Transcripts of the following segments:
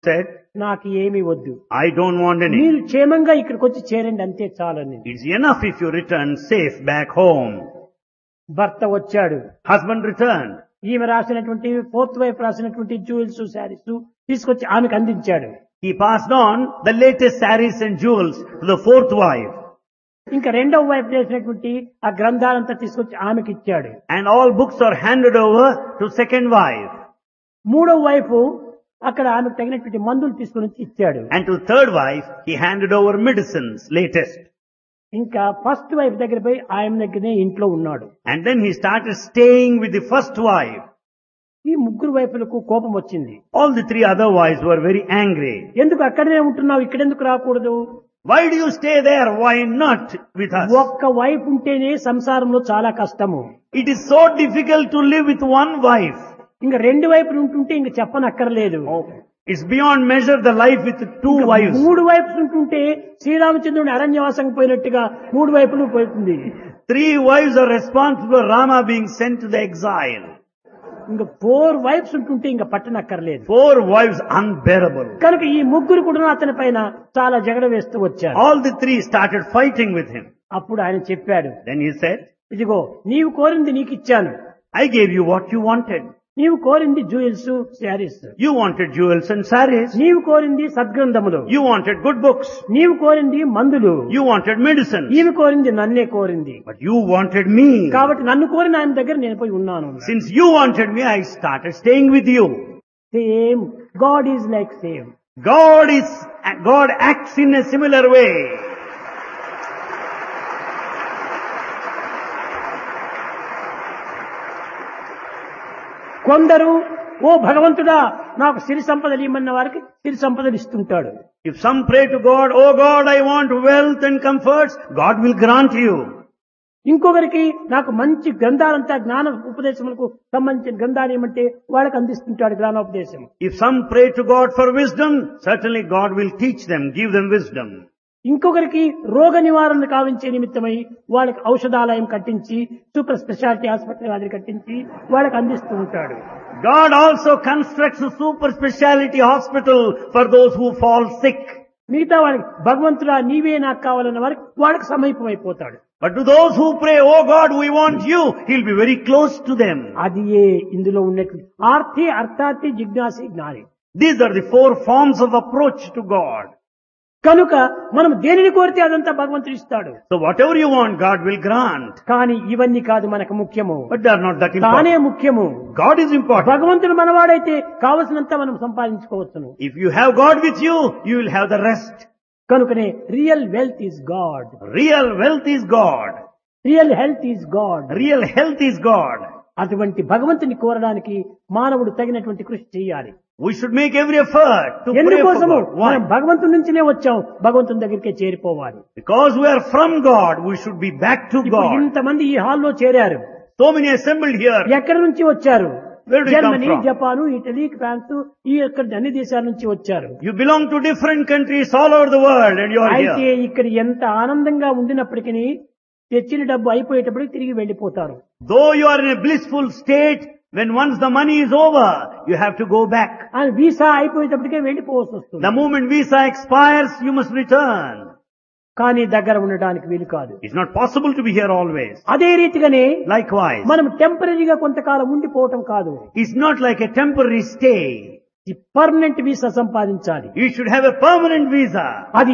said, నాకు ఏమీ వద్దు, I don't want any. మీరు క్షేమంగా ఇక్కడికి వచ్చి చేరండి అంతే చాలని. It's enough if you return safe back home. భర్త వచ్చాడు. Husband returned. ఈమె రాసినటువంటి ఫోర్త్ వైఫ్ రాసినటువంటి జ్యువెల్స్ శారీస్ తీసుకొచ్చి ఆమెకు అందించాడు. He passed on the latest sarees and jewels to the fourth wife. ఇంకా రెండవ వైఫ్ చేసినటువంటి ఆ గ్రంథాలంతా తీసుకొచ్చి ఆమెకి ఇచ్చాడు. And all books are handed over to second wife. మూడవ వైఫ్ అక్కడ ఆమెకు తగినటువంటి మందులు తీసుకుని వచ్చి ఇచ్చాడు. And to third wife, he handed over medicines, latest. ఇంకా ఫస్ట్ వైఫ్ దగ్గర పోయి ఆయన దగ్గరనే ఇంట్లో ఉన్నాడు. And then he started staying with the first wife. ఈ ముగ్గురు వైపులకు కోపం వచ్చింది. All the three other wives were very angry. ఎందుకు అక్కడనే ఉంటున్నావు, ఇక్కడెందుకు రాకూడదు? Why do you stay there? Why not with us? ఒక్క వైఫ్ ఉంటేనే సంసారంలో చాలా కష్టము. It is so difficult to live with one wife. ఇంకా రెండు వైపులు ఉంటుంటే ఇంక చెప్పనక్కర్లేదు. It's beyond measure the life with two wives. మూడు వైపులు ఉంటుంటే శ్రీరామచంద్రుని అరణ్యవాసం పోయినట్టుగా మూడు వైపులు పోతుంది. Three wives are responsible for Rama being sent to the exile. ఇంకా 4 వైఫ్స్ ఉంటుంటే ఇంకా పట్టనక్కర్లేదు. 4 wives unbearable. కనుక ఈ ముగ్గురు కూడా అతని పైన చాలా జగడ వేస్తూ వచ్చారు. All the three started fighting with him. అప్పుడు ఆయన చెప్పాడు, Then he said, ఇదిగో నీవు కోరింది నీకు ఇచ్చాను. I gave you what you wanted. నీవు కోరింది jewels saris. You wanted jewels and sarees. నీవు కోరింది సద్గ్రంథములు. You wanted good books. నీవు కోరింది మందులు. You wanted medicines. ఈమె కోరింది నన్నే కోరింది. But you wanted me. కాబట్టి నన్ను కోరిన ఆయన దగ్గర నేను పోయి ఉన్నాను. Since you wanted me, I started staying with you. Same God is like same. God acts in a similar way. కొందరు ఓ భగవంతుడా నాకు సిరి సంపదలు ఇమ్మన్న వారికి సిరి సంపదలు ఇస్తుంటాడు. If some pray to God, oh God, I want wealth and comforts, God will grant you. ఇంకొకరికి నాకు మంచి గ్రంథాలంతా జ్ఞాన ఉపదేశములకు సంబంధించిన గ్రంథాలు ఏమంటే వాళ్ళకి అందిస్తుంటాడు జ్ఞానోపదేశం. If some pray to God for wisdom, certainly God will teach them, give them wisdom. ఇంకొకరికి రోగ నివారణ కావించే నిమిత్తమై వాళ్ళకి ఔషధాలయం కట్టించి సూపర్ స్పెషాలిటీ హాస్పిటల్ అది కట్టించి వాళ్ళకి అందిస్తూ ఉంటాడు. God also constructs a super speciality hospital for those who fall sick. మిగతా వాళ్ళకి భగవంతుడా నీవే నాకు కావాలన్న వారికి వాళ్ళకి సమీపమైపోతాడు. But to those who pray, oh God, we want you, he'll be very close to them. అది ఇందులో ఉన్నటువంటి ఆర్తి అర్థార్థి జిజ్ఞాసి జ్ఞాని. These are the 4 forms of approach to God. కనుక మనం దేనిని కోరితే అదంతా భగవంతుడు ఇస్తాడు. So whatever you want, God will grant. కానీ ఇవన్నీ కాదు మనకు ముఖ్యము. But they are not that తానే important. ముఖ్యము. God is important. భగవంతుడు మనవాడైతే కావలసినంత మనం సంపాదించుకోవచ్చును. If you have God with you, you will have the rest. కనుకనే real wealth is God. Real wealth is God. Real health is God. Real health is God. అటువంటి భగవంతుని కోరడానికి మానవుడు తగినటువంటి కృషి చేయాలి. We should make every effort to pray for ఎందుకోసము God. మనం Why? భగవంతుడి నుంచినే వచ్చాం, భగవంతుని దగ్గరికే చేరిపోవాలి. Because we are from God, we should be back to ఇప్పుడు God. ఇంతమంది ఈ హాల్లో చేరారు. So many assembled here. ఎక్కడి నుంచి వచ్చారు? Where do you come Germany, from? Japan, Italy, France ఈ యొక్క అన్ని దేశాల నుంచి వచ్చారు. You belong to different countries all over the world and you are అయితే here. ఇక్కడ ఎంత ఆనందంగా ఉండినప్పటికీ తెచ్చిన డబ్బు అయిపోయేటప్పటికి తిరిగి వెళ్లిపోతారు. Though you are in a blissful state, when once the money is over, you have to go back. ఆయన visa అయిపోయేటప్పటికే వెళ్లిపోవాల్సి వస్తుంది. The moment visa expires, you must return. కానీ దగ్గర ఉండడానికి వీలు కాదు. It's not possible to be here always. అదే రీతిగానే Likewise, మనం టెంపరీగా కొంతకాలం ఉండిపోవటం కాదు, it's not like a temporary stay. Permanent visa సంపాదించాలి. You should have a permanent visa. అది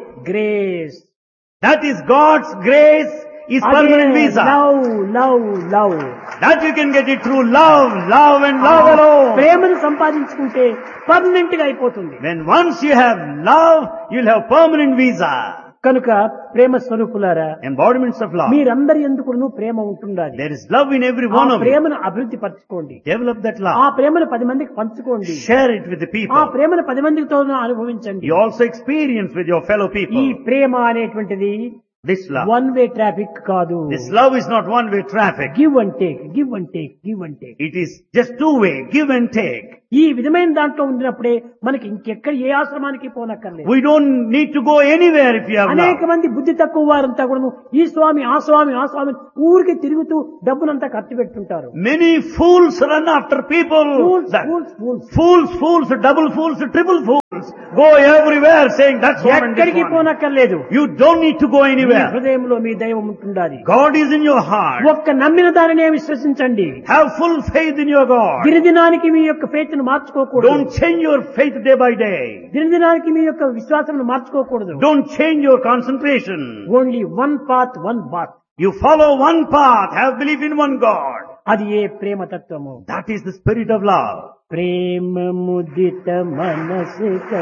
grace. That is God's grace is permanent visa. Love love love. That you can get it through love, love and love alone. ప్రేమను సంపాదించుకుంటే permanent గా అయిపోతుంది. When once you have love, you'll have permanent visa. కనుక ప్రేమ స్వరూపులారా, Embodiments of love. మీరందరి ఎందుకు ప్రేమ ఉంటుండాలి. There is love in every ఆ one of you. ప్రేమను అభివృద్ధి పరచుకోండి. Develop that ఆ love. ప్రేమను 10 మందికి పంచుకోండి. Share it with the ఆ people. ప్రేమను 10 మందితో అనుభవించండి. You also experience with your fellow ఈ people. ప్రేమ అనేటువంటిది This love. One way traffic కాదు. This love is not one-way traffic. Give and take, give and take, give and take. It is just two-way, give and take. ఈ విధమైన దాంట్లో ఉండినప్పుడే మనకి ఇంకెక్కడ ఏ ఆశ్రమానికి పోనక్కర్లేదు. We don't need to go anywhere if you have అనేక love. మంది బుద్ధి తక్కువ వారంతా కూడా ఈ స్వామి ఆ స్వామి ఆ స్వామి ఊరికి తిరుగుతూ డబ్బునంతా ఖర్చు పెట్టుకుంటారు. Many fools run after people. Fools, double fools, triple fools. Go everywhere saying that's what and this ఎక్కడికి one. పోనక్కర్లేదు. You don't need to go me anywhere. హృదయంలో మీ దైవం ఉంటుండాలి. God is in your heart. ఒక్క నమ్మిన దానినే విశ్వసించండి. Have full faith in your God. దినదినానికి మీ యొక్క faith ను మార్చుకోకూడదు. Don't change your faith day by day. దినదినానికి మీ యొక్క విశ్వాసం మార్చుకోకూడదు. Don't change your concentration. Only one path one bath. You follow one path. Have belief in one God. అది ఏ ప్రేమ తత్వము. That is the spirit of love. ప్రేమ ముదిత మనసు